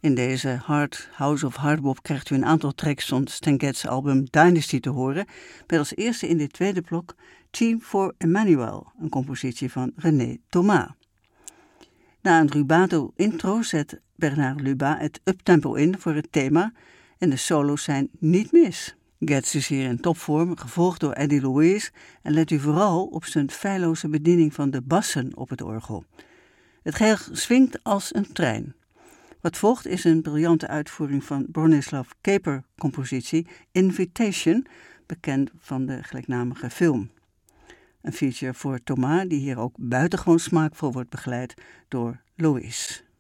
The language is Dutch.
In deze House of Hardbop krijgt u een aantal tracks van Stan Getz album Dynasty te horen, met als eerste in dit tweede blok Theme for Emmanuel, een compositie van René Thomas. Na een rubato intro zet Bernard Luba het uptempo in voor het thema en de solo's zijn niet mis. Getz is hier in topvorm, gevolgd door Eddie Louise en let u vooral op zijn feilloze bediening van de bassen op het orgel. Het geheel swingt als een trein. Wat volgt is een briljante uitvoering van Bronislaw Kaper-compositie Invitation, bekend van de gelijknamige film. Een feature voor Thomas die hier ook buitengewoon smaakvol wordt begeleid door Louis.